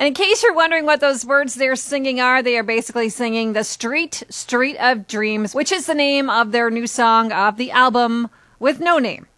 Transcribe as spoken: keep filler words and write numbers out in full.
And in case you're wondering what those words they're singing are, they are basically singing The Street, Street of Dreams, which is the name of their new song of the album with no name.